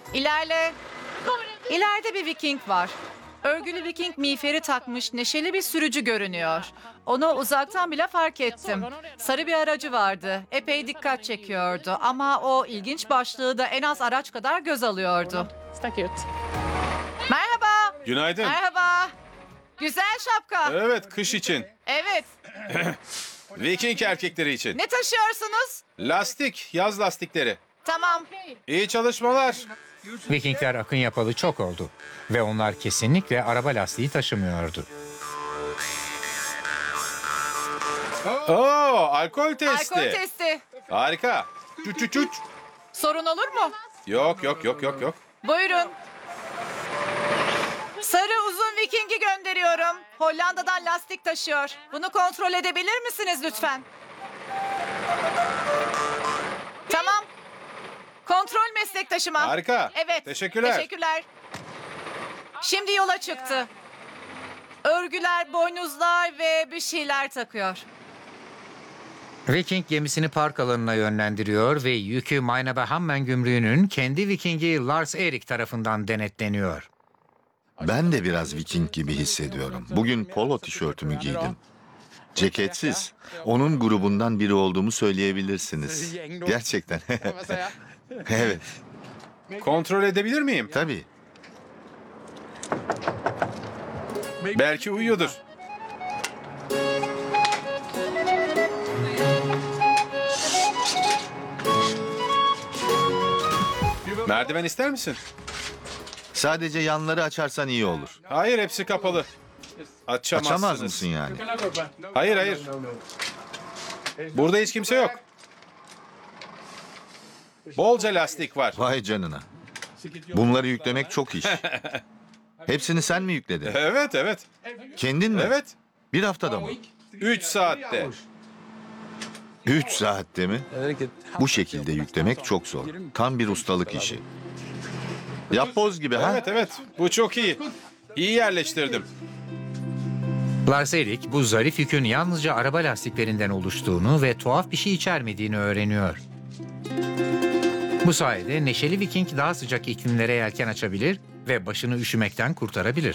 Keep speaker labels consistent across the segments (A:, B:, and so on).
A: İlerle. İleride bir Viking var. Örgülü Viking miğferi takmış neşeli bir sürücü görünüyor. Onu uzaktan bile fark ettim. Sarı bir aracı vardı. Epey dikkat çekiyordu ama o ilginç başlığı da en az araç kadar göz alıyordu. Merhaba.
B: Günaydın.
A: Merhaba. Güzel şapka.
B: Evet, kış için.
A: Evet.
B: Viking erkekleri için.
A: Ne taşıyorsunuz?
B: Lastik, yaz lastikleri.
A: Tamam.
B: İyi çalışmalar.
C: Vikingler akın yapalı çok oldu ve onlar kesinlikle araba lastiği taşımıyordu.
B: Oo, alkol testi.
A: Alkol testi.
B: Harika. Çuç çuç çuç.
A: Sorun olur mu?
B: Yok.
A: Buyurun. Sarı uzun Viking'i gönderiyorum. Hollanda'dan lastik taşıyor. Bunu kontrol edebilir misiniz lütfen? Tamam. Kontrol meslektaşıma.
B: Harika.
A: Evet.
B: Teşekkürler.
A: Teşekkürler. Şimdi yola çıktı. Örgüler, boynuzlar ve bir şeyler takıyor.
C: Viking gemisini park alanına yönlendiriyor ve yükü Mainabehammen gümrüğünün kendi Vikingi Lars Erik tarafından denetleniyor.
D: Ben de biraz Viking gibi hissediyorum. Bugün polo tişörtümü giydim. Ceketsiz. Onun grubundan biri olduğumu söyleyebilirsiniz. Gerçekten. Evet,
B: Kontrol edebilir miyim?
D: tabii.
B: Belki uyuyordur. Merdiven ister misin?
D: Sadece yanları açarsan iyi olur.
B: Hayır, hepsi kapalı. Açamazsınız.
D: Açamaz mısın yani?
B: Hayır. Burada hiç kimse yok. Bolca lastik var.
D: Vay canına. Bunları yüklemek çok iş. Hepsini sen mi yükledin?
B: Evet.
D: Kendin mi?
B: Evet.
D: Bir haftada mı?
B: 3 saatte.
D: 3 saatte mi? Bu şekilde yüklemek çok zor. Tam bir ustalık işi. Yapboz gibi ha?
B: Evet. Bu çok iyi. İyi yerleştirdim.
C: Lars Erik bu zarif yükün yalnızca araba lastiklerinden oluştuğunu ve tuhaf bir şey içermediğini öğreniyor. Bu sayede neşeli Viking daha sıcak iklimlere yelken açabilir ve başını üşümekten kurtarabilir.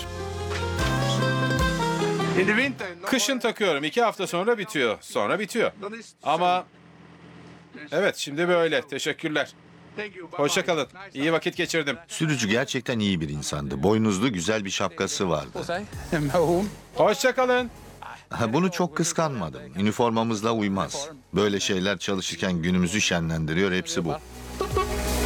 B: Kışın takıyorum. 2 hafta sonra bitiyor. Sonra bitiyor. Ama evet, şimdi böyle. Teşekkürler. Hoşça kalın. İyi vakit geçirdim.
D: Sürücü gerçekten iyi bir insandı. Boynuzlu güzel bir şapkası vardı.
B: Hoşça kalın.
D: Bunu çok kıskanmadım. Üniformamızla uymaz. Böyle şeyler çalışırken günümüzü şenlendiriyor, hepsi bu.